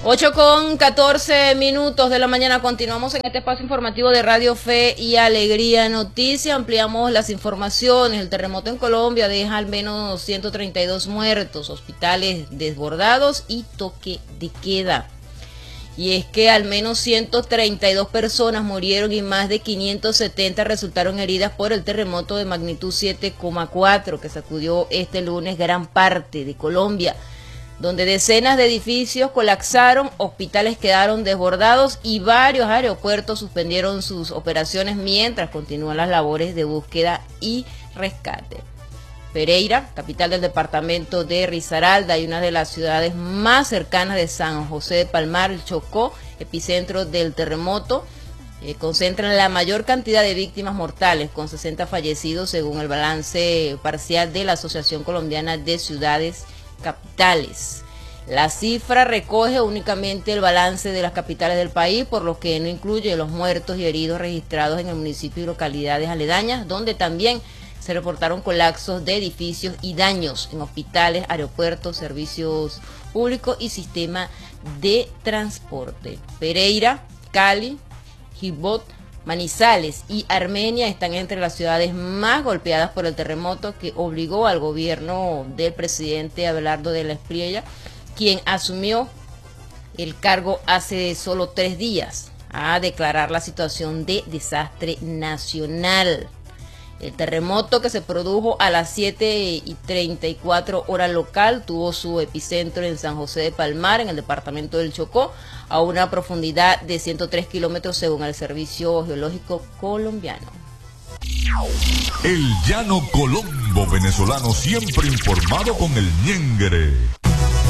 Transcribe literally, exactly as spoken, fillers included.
ocho con catorce minutos de la mañana, continuamos en este espacio informativo de Radio Fe y Alegría Noticia. Ampliamos las informaciones. El terremoto en Colombia deja al menos ciento treinta y dos muertos, hospitales desbordados y toque de queda. Y es que al menos ciento treinta y dos personas murieron y más de quinientas setenta resultaron heridas por el terremoto de magnitud siete coma cuatro que sacudió este lunes gran parte de Colombia, donde decenas de edificios colapsaron, hospitales quedaron desbordados y varios aeropuertos suspendieron sus operaciones mientras continúan las labores de búsqueda y rescate. Pereira, capital del departamento de Risaralda y una de las ciudades más cercanas de San José de Palmar, el Chocó, epicentro del terremoto, eh, concentran la mayor cantidad de víctimas mortales, con sesenta fallecidos según el balance parcial de la Asociación Colombiana de Ciudades Capitales. La cifra recoge únicamente el balance de las capitales del país, por lo que no incluye los muertos y heridos registrados en el municipio y localidades aledañas, donde también se reportaron colapsos de edificios y daños en hospitales, aeropuertos, servicios públicos y sistema de transporte. Pereira, Cali, Jibot, Manizales y Armenia están entre las ciudades más golpeadas por el terremoto que obligó al gobierno del presidente Abelardo de la Espriella, quien asumió el cargo hace solo tres días, a declarar la situación de desastre nacional. El terremoto, que se produjo a las siete y treinta y cuatro hora local, tuvo su epicentro en San José de Palmar, en el departamento del Chocó, a una profundidad de ciento tres kilómetros según el Servicio Geológico Colombiano. El llano colombo venezolano, siempre informado con el ñengere.